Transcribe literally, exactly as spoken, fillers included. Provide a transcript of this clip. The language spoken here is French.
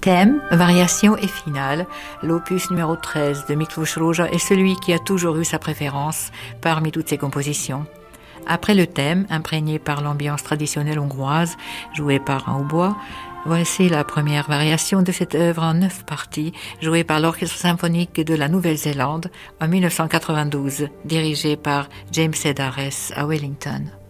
Thème, variation et finale, l'opus numéro treize de Miklós Rózsa est celui qui a toujours eu sa préférence parmi toutes ses compositions. Après le thème, imprégné par l'ambiance traditionnelle hongroise, joué par un hautbois, voici la première variation de cette œuvre en neuf parties, jouée par l'Orchestre symphonique de la Nouvelle-Zélande en mille neuf cent quatre-vingt-douze, dirigé par James Edares à Wellington.